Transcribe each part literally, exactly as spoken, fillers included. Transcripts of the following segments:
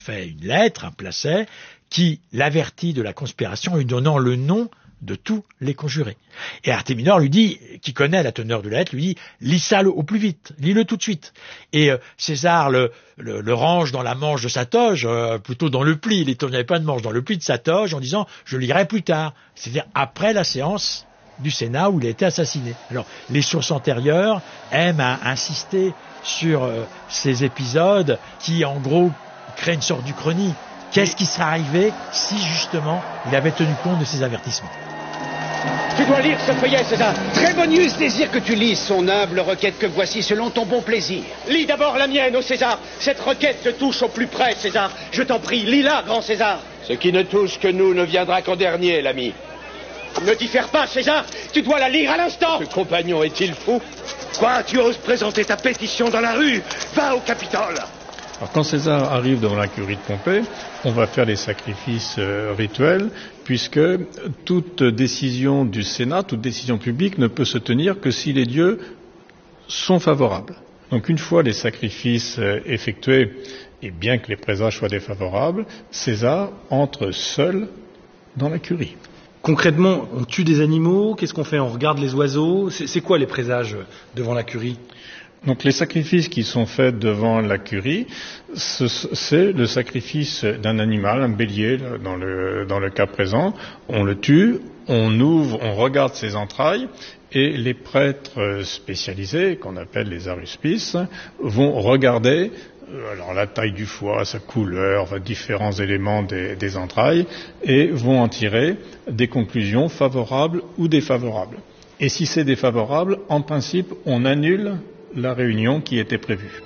fait une lettre, un placet, qui l'avertit de la conspiration, lui donnant le nom de tous les conjurés. Et Artémidore lui dit, qui connaît la teneur de la lettre, lui dit, lis ça au plus vite, lis-le tout de suite. Et euh, César le, le, le range dans la manche de sa toge, euh, plutôt dans le pli, il n'y avait pas de manche, dans le pli de sa toge, en disant, je lirai plus tard, c'est-à-dire après la séance du Sénat où il a été assassiné. Alors, les sources antérieures aiment à insister sur euh, ces épisodes qui, en gros, créent une sorte d'uchronie. Qu'est-ce qui serait arrivé si, justement, il avait tenu compte de ces avertissements? Tu dois lire ce feuillet, César. Trébonius désire que tu lises son humble requête que voici selon ton bon plaisir. Lis d'abord la mienne, ô César. Cette requête te touche au plus près, César. Je t'en prie, lis-la, grand César. Ce qui ne touche que nous ne viendra qu'en dernier, l'ami. Ne diffère pas, César. Tu dois la lire à l'instant. Ce compagnon est-il fou? Quoi, tu oses présenter ta pétition dans la rue? Va au Capitole. Alors, quand César arrive devant la curie de Pompée, on va faire les sacrifices euh, rituels, puisque toute décision du Sénat, toute décision publique ne peut se tenir que si les dieux sont favorables. Donc une fois les sacrifices euh, effectués, et bien que les présages soient défavorables, César entre seul dans la curie. Concrètement, on tue des animaux, qu'est-ce qu'on fait? On regarde les oiseaux? C'est, c'est quoi les présages devant la curie? Donc les sacrifices qui sont faits devant la curie, ce, c'est le sacrifice d'un animal, un bélier dans le, dans le cas présent. On le tue, on ouvre, on regarde ses entrailles et les prêtres spécialisés, qu'on appelle les aruspices, vont regarder alors la taille du foie, sa couleur, différents éléments des, des entrailles et vont en tirer des conclusions favorables ou défavorables. Et si c'est défavorable, en principe, on annule la réunion qui était prévue.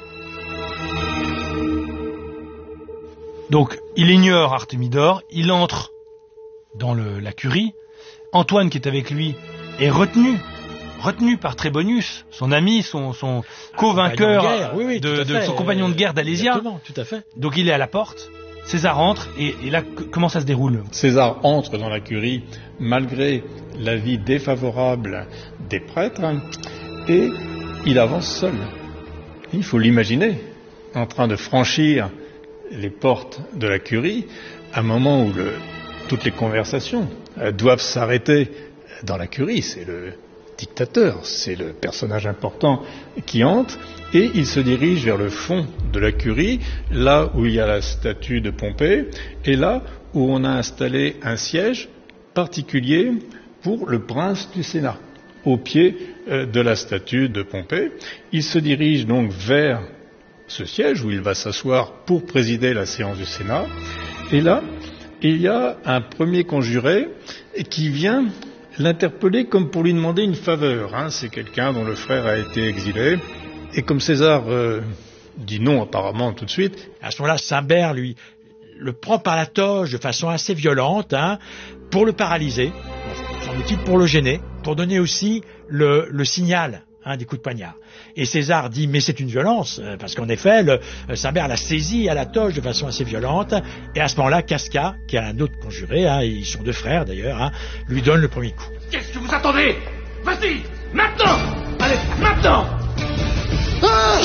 Donc, il ignore Artémidore, il entre dans le, la curie. Antoine, qui est avec lui, est retenu, retenu par Trébonius, son ami, son, son co-vainqueur, oui, oui, de, de fait, son compagnon de guerre d'Alésia. Exactement, tout à fait. Donc, il est à la porte. César entre, et, et là, comment ça se déroule? César entre dans la curie malgré l'avis défavorable des prêtres, et il avance seul. Il faut l'imaginer, en train de franchir les portes de la curie, à un moment où le, toutes les conversations euh, doivent s'arrêter dans la curie. C'est le dictateur, c'est le personnage important qui entre, et il se dirige vers le fond de la curie, là où il y a la statue de Pompée, et là où on a installé un siège particulier pour le prince du Sénat, au pied euh, de la statue de Pompée. Il se dirige donc vers ce siège où il va s'asseoir pour présider la séance du Sénat. Et là, il y a un premier conjuré qui vient l'interpeller comme pour lui demander une faveur. Hein. C'est quelqu'un dont le frère a été exilé. Et comme César euh, dit non apparemment tout de suite, à ce moment-là, Cimber, lui, le prend par la toge de façon assez violente, hein, pour le paralyser, semble-t-il pour le gêner, pour donner aussi le, le signal, hein, des coups de poignard. Et César dit, mais c'est une violence, parce qu'en effet, le, Cimber l'a saisi à la toge de façon assez violente, et à ce moment-là, Casca, qui est un autre conjuré, hein, ils sont deux frères d'ailleurs, hein, lui donne le premier coup. Qu'est-ce que vous attendez? Vas-y, maintenant! Allez, maintenant! Ah!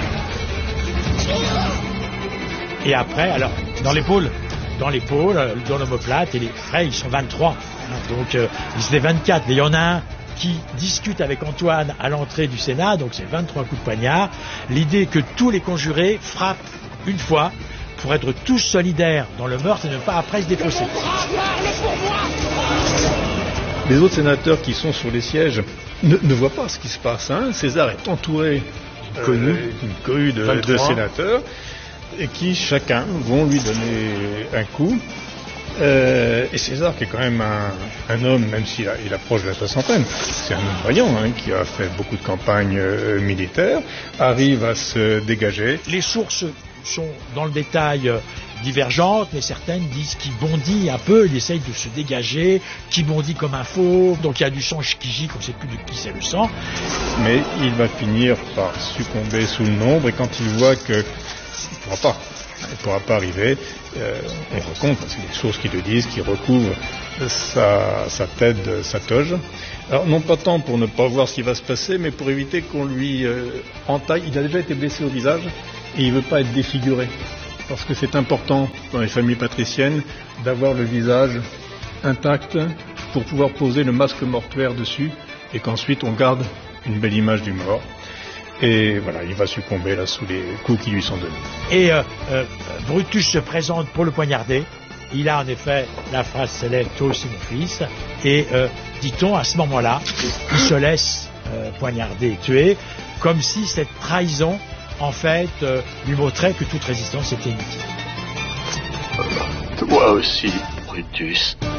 Et après, alors, dans l'épaule, dans l'épaule, dans l'omoplate, et les frères, ils sont vingt-trois. Hein, donc, euh, ils étaient vingt-quatre. Mais il y en a un qui discute avec Antoine à l'entrée du Sénat, donc c'est vingt-trois coups de poignard. L'idée que tous les conjurés frappent une fois pour être tous solidaires dans le meurtre et ne pas après se défausser. Les autres sénateurs qui sont sur les sièges ne, ne voient pas ce qui se passe. Hein. César est entouré d'une euh, cohue de, de sénateurs, et qui chacun vont lui donner un coup. Euh, et César, qui est quand même un, un homme, même s'il a, il approche de la soixantaine, c'est un homme voyant, hein, qui a fait beaucoup de campagnes euh, militaires, arrive à se dégager. Les sources sont dans le détail euh, divergentes, mais certaines disent qu'il bondit un peu, il essaye de se dégager, qu'il bondit comme un fauve, donc il y a du sang qui gicle, on ne sait plus de qui c'est le sang. Mais il va finir par succomber sous le nombre, et quand il voit que il ne pourra pas, il ne pourra pas arriver, euh, on raconte, c'est des sources qui le disent, qui recouvrent sa, sa tête, sa toge. Alors non pas tant pour ne pas voir ce qui va se passer, mais pour éviter qu'on lui euh, entaille. Il a déjà été blessé au visage et il ne veut pas être défiguré. parce que c'est important dans les familles patriciennes d'avoir le visage intact pour pouvoir poser le masque mortuaire dessus et qu'ensuite on garde une belle image du mort. Et voilà, il va succomber là sous les coups qui lui sont donnés. Et euh, euh, Brutus se présente pour le poignarder. Il a en effet la phrase célèbre « Toi aussi mon fils ». Et euh, dit-on, à ce moment-là, il se laisse euh, poignarder et tuer, comme si cette trahison, en fait, euh, lui montrait que toute résistance était inutile. Toi aussi, Brutus.